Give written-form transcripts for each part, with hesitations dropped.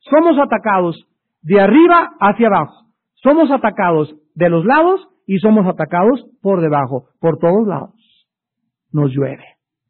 somos atacados de arriba hacia abajo. Somos atacados de los lados y somos atacados por debajo, por todos lados. Nos llueve.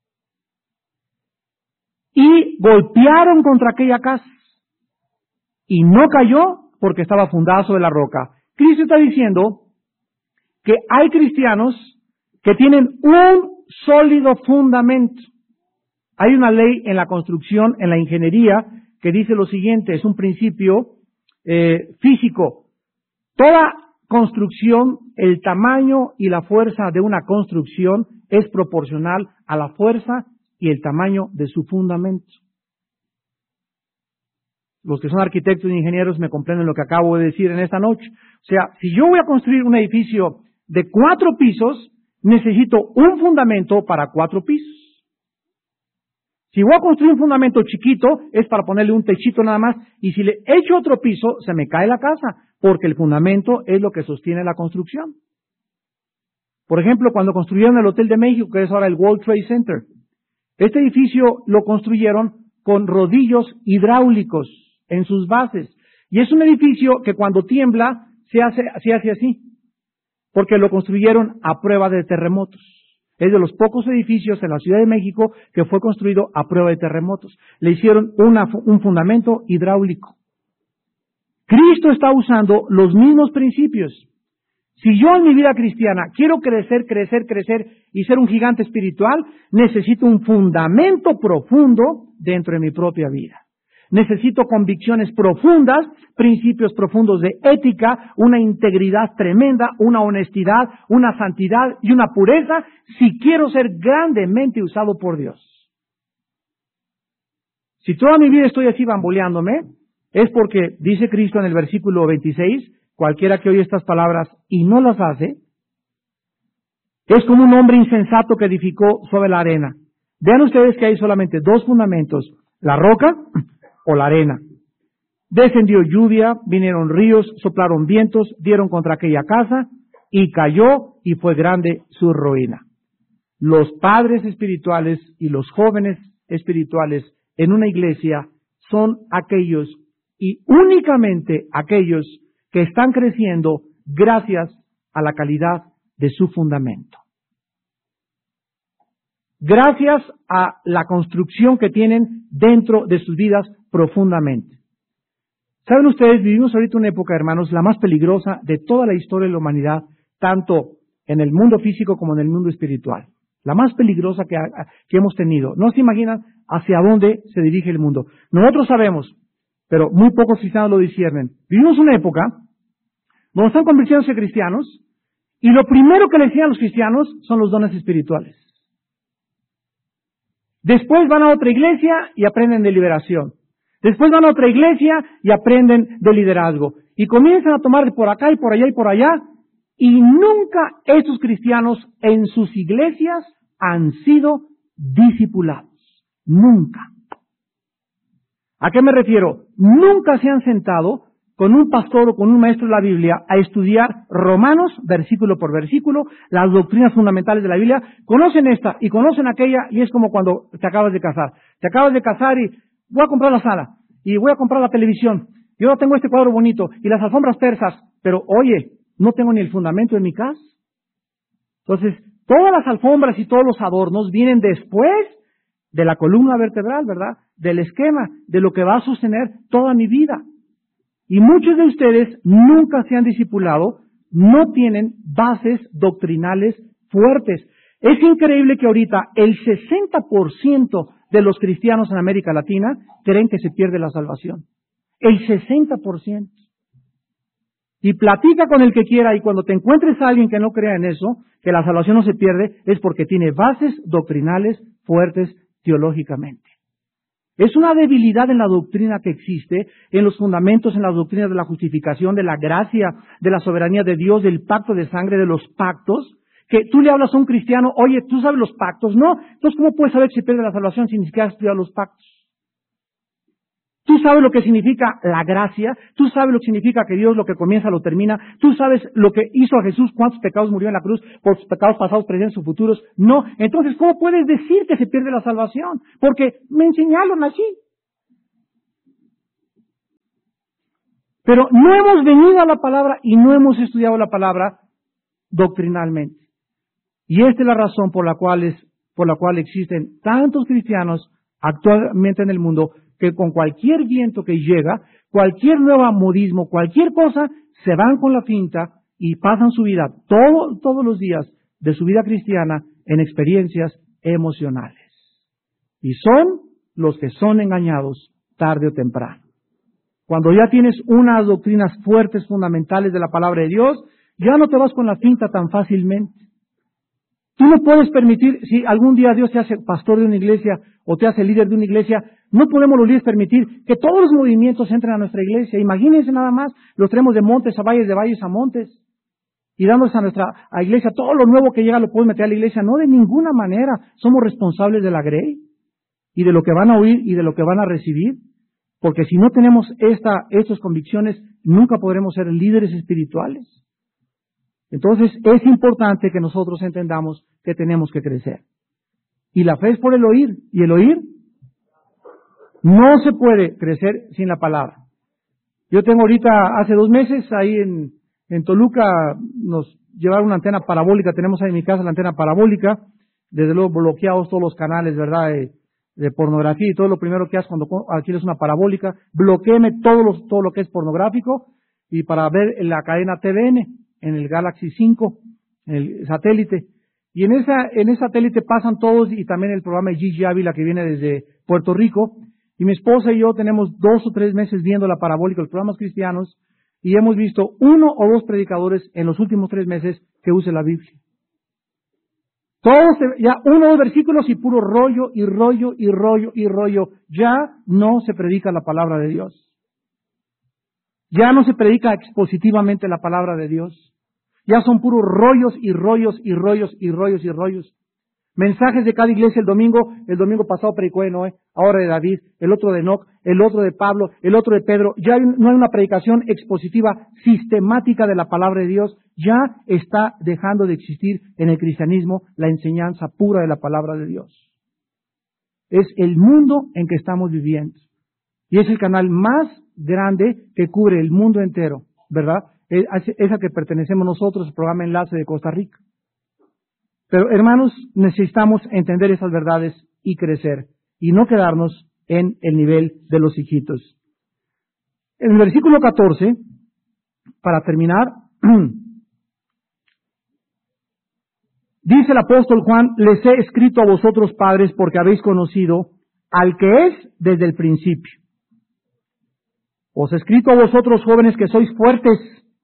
Y golpearon contra aquella casa. Y no cayó porque estaba fundada sobre la roca. Cristo está diciendo que hay cristianos que tienen un sólido fundamento. Hay una ley en la construcción, en la ingeniería, que dice lo siguiente, es un principio físico. Toda construcción, el tamaño y la fuerza de una construcción es proporcional a la fuerza y el tamaño de su fundamento. Los que son arquitectos e ingenieros me comprenden lo que acabo de decir en esta noche. O sea, si yo voy a construir un edificio de 4 pisos, necesito un fundamento para 4 pisos. Si voy a construir un fundamento chiquito, es para ponerle un techito nada más, y si le echo otro piso, se me cae la casa, porque el fundamento es lo que sostiene la construcción. Por ejemplo, cuando construyeron el Hotel de México, que es ahora el World Trade Center, este edificio lo construyeron con rodillos hidráulicos en sus bases, y es un edificio que cuando tiembla se hace así, porque lo construyeron a prueba de terremotos. Es de los pocos edificios en la Ciudad de México que fue construido a prueba de terremotos. Le hicieron un fundamento hidráulico. Cristo está usando los mismos principios. Si yo en mi vida cristiana quiero crecer y ser un gigante espiritual, necesito un fundamento profundo dentro de mi propia vida. Necesito convicciones profundas, principios profundos de ética, una integridad tremenda, una honestidad, una santidad y una pureza si quiero ser grandemente usado por Dios. Si toda mi vida estoy así bamboleándome, es porque, dice Cristo en el versículo 26, cualquiera que oye estas palabras y no las hace, es como un hombre insensato que edificó sobre la arena. Vean ustedes que hay solamente 2 fundamentos, la roca o la arena. Descendió lluvia, vinieron ríos, soplaron vientos, dieron contra aquella casa y cayó y fue grande su ruina. Los padres espirituales y los jóvenes espirituales en una iglesia son aquellos y únicamente aquellos que están creciendo gracias a la calidad de su fundamento. Gracias a la construcción que tienen dentro de sus vidas profundamente. ¿Saben ustedes? Vivimos ahorita una época, hermanos, la más peligrosa de toda la historia de la humanidad, tanto en el mundo físico como en el mundo espiritual. La más peligrosa que hemos tenido. No se imaginan hacia dónde se dirige el mundo. Nosotros sabemos, pero muy pocos cristianos lo disciernen. Vivimos una época donde están convirtiéndose cristianos y lo primero que le enseñan a los cristianos son los dones espirituales. Después van a otra iglesia y aprenden de liberación. Después van a otra iglesia y aprenden de liderazgo. Y comienzan a tomar por acá y por allá y por allá. Y nunca estos cristianos en sus iglesias han sido discipulados. Nunca. ¿A qué me refiero? Nunca se han sentado con un pastor o con un maestro de la Biblia a estudiar Romanos, versículo por versículo, las doctrinas fundamentales de la Biblia. Conocen esta y conocen aquella y es como cuando te acabas de casar. Te acabas de casar y voy a comprar la sala y voy a comprar la televisión. Y ahora tengo este cuadro bonito y las alfombras persas, pero oye, no tengo ni el fundamento en mi casa. Entonces, todas las alfombras y todos los adornos vienen después de la columna vertebral, ¿verdad? Del esquema, de lo que va a sostener toda mi vida. Y muchos de ustedes nunca se han discipulado, no tienen bases doctrinales fuertes. Es increíble que ahorita el 60% de los cristianos en América Latina creen que se pierde la salvación. El 60%. Y platica con el que quiera y cuando te encuentres a alguien que no crea en eso, que la salvación no se pierde, es porque tiene bases doctrinales fuertes teológicamente. Es una debilidad en la doctrina que existe, en los fundamentos, en las doctrinas de la justificación, de la gracia, de la soberanía de Dios, del pacto de sangre, de los pactos, que tú le hablas a un cristiano, oye, ¿tú sabes los pactos? No. Entonces, ¿cómo puedes saber si pierde la salvación si ni siquiera has estudiado los pactos? Tú sabes lo que significa la gracia, tú sabes lo que significa que Dios lo que comienza lo termina, tú sabes lo que hizo a Jesús, cuántos pecados murió en la cruz por sus pecados pasados, presentes y futuros. No, entonces ¿cómo puedes decir que se pierde la salvación? Porque me enseñaron así. Pero no hemos venido a la palabra y no hemos estudiado la palabra doctrinalmente. Y esta es la razón por la cual existen tantos cristianos actualmente en el mundo que con cualquier viento que llega, cualquier nuevo modismo, cualquier cosa, se van con la finta y pasan su vida, todos los días de su vida cristiana, en experiencias emocionales. Y son los que son engañados tarde o temprano. Cuando ya tienes unas doctrinas fuertes, fundamentales de la palabra de Dios, ya no te vas con la finta tan fácilmente. Tú no puedes permitir, si algún día Dios te hace pastor de una iglesia o te hace líder de una iglesia, no podemos los líderes permitir que todos los movimientos entren a nuestra iglesia. Imagínense nada más, los traemos de montes a valles, de valles a montes, y dándose a nuestra iglesia todo lo nuevo que llega lo podemos meter a la iglesia. No, de ninguna manera. Somos responsables de la grey y de lo que van a oír y de lo que van a recibir. Porque si no tenemos estas convicciones, nunca podremos ser líderes espirituales. Entonces, es importante que nosotros entendamos que tenemos que crecer. Y la fe es por el oír. Y el oír no se puede crecer sin la palabra. Yo tengo ahorita, hace 2 meses, ahí en Toluca, nos llevaron una antena parabólica. Tenemos ahí en mi casa la antena parabólica. Desde luego bloqueados todos los canales, ¿verdad?, de pornografía, y todo lo primero que haces cuando adquieres una parabólica, bloquéeme todo lo que es pornográfico, y para ver en la cadena TVN, en el Galaxy 5, en el satélite. Y en ese satélite pasan todos, y también el programa de Gigi Ávila que viene desde Puerto Rico, y mi esposa y yo tenemos 2 o 3 meses viendo la parabólica, los programas cristianos, y hemos visto 1 o 2 predicadores en los últimos 3 meses que usen la Biblia. Todos, ya 1 o 2 versículos y puro rollo y rollo y rollo y rollo. Ya no se predica la palabra de Dios. Ya no se predica expositivamente la palabra de Dios. Ya son puros rollos y rollos y rollos y rollos y rollos. Mensajes de cada iglesia el domingo pasado predicó de Noé, ahora de David, el otro de Enoc, el otro de Pablo, el otro de Pedro. Ya no hay una predicación expositiva sistemática de la palabra de Dios. Ya está dejando de existir en el cristianismo la enseñanza pura de la palabra de Dios. Es el mundo en que estamos viviendo. Y es el canal más grande que cubre el mundo entero, ¿verdad? Es al que pertenecemos nosotros, el programa Enlace de Costa Rica. Pero hermanos, necesitamos entender esas verdades y crecer, y no quedarnos en el nivel de los hijitos. En el versículo 14, para terminar, dice el apóstol Juan: les he escrito a vosotros padres porque habéis conocido al que es desde el principio. Os he escrito a vosotros jóvenes que sois fuertes.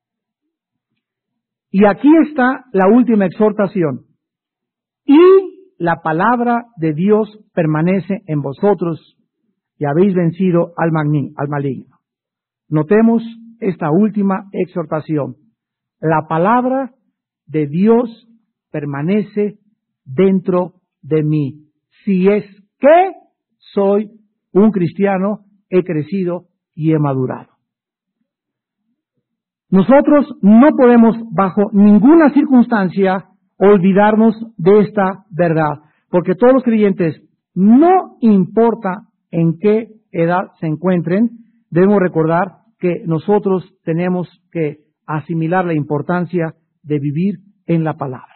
Y aquí está la última exhortación. Y la palabra de Dios permanece en vosotros y habéis vencido al maligno. Notemos esta última exhortación. La palabra de Dios permanece dentro de mí. Si es que soy un cristiano, he crecido y he madurado. Nosotros no podemos bajo ninguna circunstancia olvidarnos de esta verdad, porque todos los creyentes, no importa en qué edad se encuentren, debemos recordar que nosotros tenemos que asimilar la importancia de vivir en la palabra.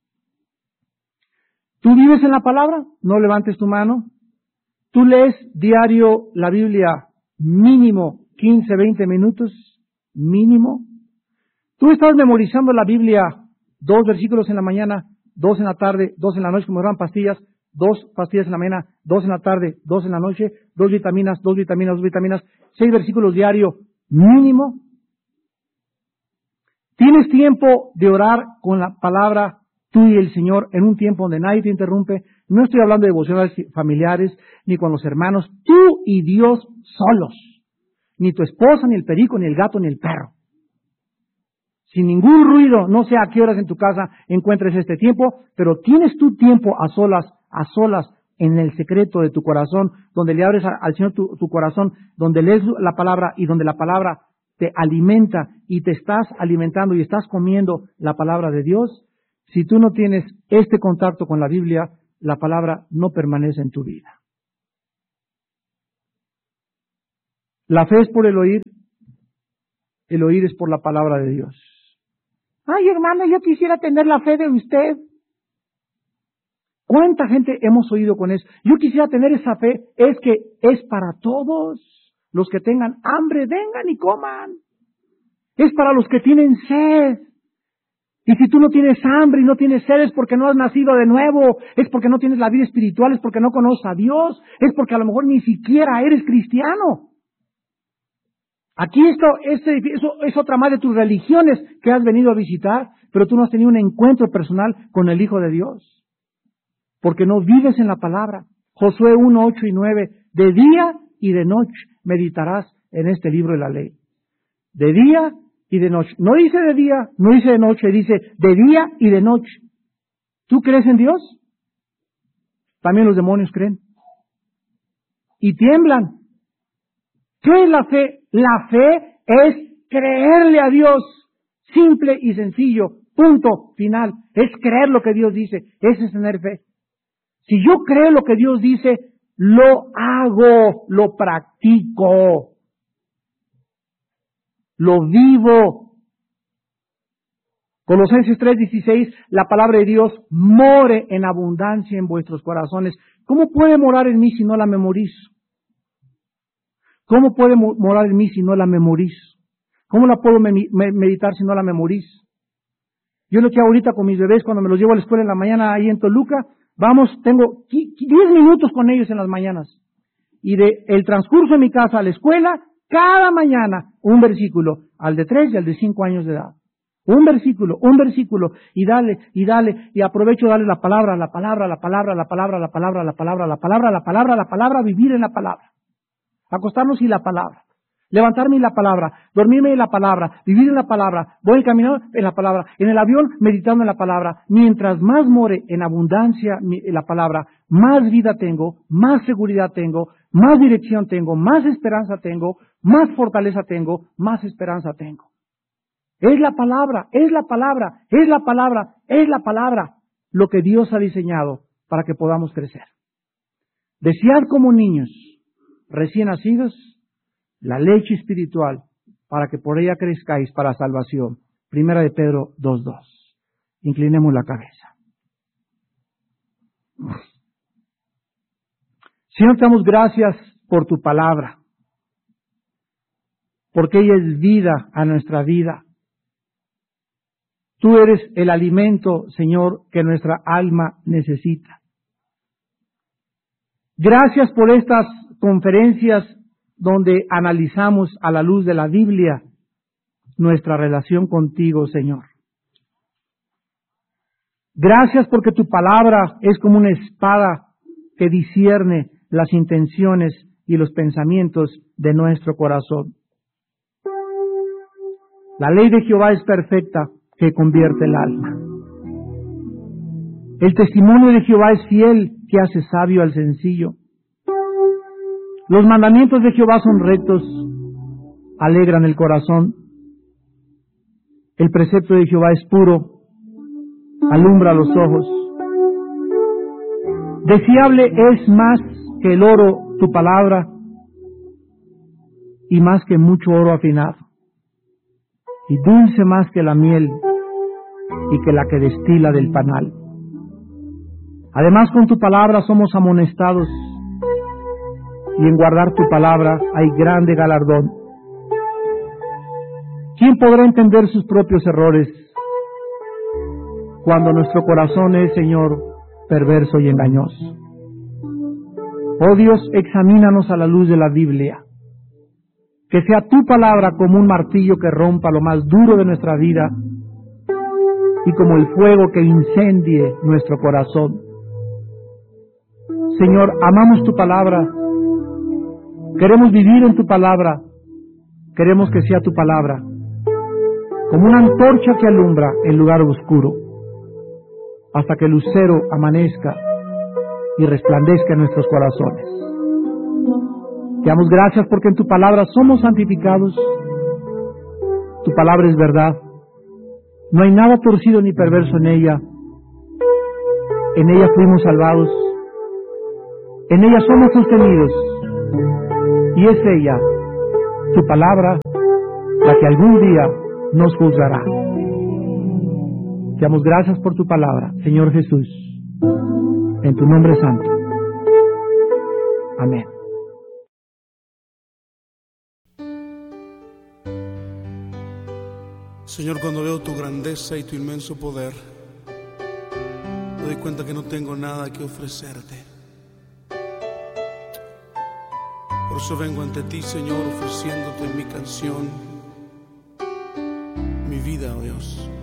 ¿Tú vives en la palabra? No levantes tu mano. ¿Tú lees diario la Biblia mínimo 15, 20 minutos? Mínimo. ¿Tú estás memorizando la Biblia 2 versículos en la mañana, 2 en la tarde, 2 en la noche, como eran pastillas, 2 pastillas en la mañana, 2 en la tarde, 2 en la noche, 2 vitaminas, 2 vitaminas, 2 vitaminas, 6 versículos diario mínimo? ¿Tienes tiempo de orar con la palabra tú y el Señor en un tiempo donde nadie te interrumpe? No estoy hablando de devocionales familiares, ni con los hermanos, tú y Dios solos. Ni tu esposa, ni el perico, ni el gato, ni el perro. Sin ningún ruido, no sé a qué horas en tu casa encuentres este tiempo, pero tienes tu tiempo a solas, en el secreto de tu corazón, donde le abres al Señor tu corazón, donde lees la palabra y donde la palabra te alimenta y te estás alimentando y estás comiendo la palabra de Dios. Si tú no tienes este contacto con la Biblia, la palabra no permanece en tu vida. La fe es por el oír El oír es por la palabra de Dios. Ay, hermano, yo quisiera tener la fe de usted. ¿Cuánta gente hemos oído con eso? Yo quisiera tener esa fe. Es que es para todos. Los que tengan hambre, vengan y coman. Es para los que tienen sed. Y si tú no tienes hambre y no tienes sed es porque no has nacido de nuevo, es porque no tienes la vida espiritual, es porque no conoces a Dios, es porque a lo mejor ni siquiera eres cristiano. Aquí esto es otra más de tus religiones que has venido a visitar, pero tú no has tenido un encuentro personal con el Hijo de Dios, porque no vives en la palabra. Josué 1, 8 y 9, de día y de noche meditarás en este libro de la ley. De día y de noche. No dice de día, no dice de noche, dice de día y de noche. ¿Tú crees en Dios? También los demonios creen. Y tiemblan. ¿Qué es la fe? La fe es creerle a Dios. Simple y sencillo. Punto final. Es creer lo que Dios dice. Ese es tener fe. Si yo creo lo que Dios dice, lo hago, lo practico. Lo vivo. Colosenses 3:16, la palabra de Dios more en abundancia en vuestros corazones. ¿Cómo puede morar en mí si no la memorizo? ¿Cómo puede morar en mí si no la memorizo? ¿Cómo la puedo meditar si no la memorizo? Yo lo que hago ahorita con mis bebés cuando me los llevo a la escuela en la mañana ahí en Toluca, tengo 10 minutos con ellos en las mañanas. Y el transcurso de mi casa a la escuela, cada mañana un versículo, al de 3 y al de 5 años de edad. Un versículo, y dale, y aprovecho darle la palabra, vivir en la palabra. Acostarnos y la palabra. Levantarme y la palabra, dormirme y la palabra, vivir en la palabra, voy caminando en la palabra, en el avión meditando en la palabra. Mientras más more en abundancia la palabra, más vida tengo, más seguridad tengo, más dirección tengo, más esperanza tengo, más fortaleza tengo, más esperanza tengo. Es la palabra, es la palabra, es la palabra, es la palabra lo que Dios ha diseñado para que podamos crecer. Desead como niños recién nacidos la leche espiritual para que por ella crezcáis para salvación. Primera de Pedro 2:2. Inclinemos la cabeza. Señor, te damos gracias por tu palabra, porque ella es vida a nuestra vida. Tú eres el alimento, Señor, que nuestra alma necesita. Gracias por estas conferencias donde analizamos a la luz de la Biblia nuestra relación contigo, Señor. Gracias porque tu palabra es como una espada que discierne las intenciones y los pensamientos de nuestro corazón. La ley de Jehová es perfecta, que convierte el alma. El testimonio de Jehová es fiel, que hace sabio al sencillo. Los mandamientos de Jehová son rectos, alegran el corazón. El precepto de Jehová es puro, alumbra los ojos. Deseable es más que el oro tu palabra, y más que mucho oro afinado, y dulce más que la miel, y que la que destila del panal. Además, con tu palabra somos amonestados, y en guardar tu palabra hay grande galardón. ¿Quién podrá entender sus propios errores cuando nuestro corazón es, Señor, perverso y engañoso? Oh Dios, examínanos a la luz de la Biblia. Que sea tu palabra como un martillo que rompa lo más duro de nuestra vida y como el fuego que incendie nuestro corazón. Señor, amamos tu palabra. Queremos vivir en tu palabra. Queremos que sea tu palabra como una antorcha que alumbra el lugar oscuro hasta que el lucero amanezca y resplandezca en nuestros corazones. Te damos gracias porque en tu palabra somos santificados. Tu palabra es verdad. No hay nada torcido ni perverso en ella. En ella fuimos salvados. En ella somos sostenidos. Y es ella, tu palabra, la que algún día nos juzgará. Te damos gracias por tu palabra, Señor Jesús, en tu nombre santo. Amén. Señor, cuando veo tu grandeza y tu inmenso poder, me doy cuenta que no tengo nada que ofrecerte. Por eso vengo ante ti, Señor, ofreciéndote mi canción, mi vida, oh Dios.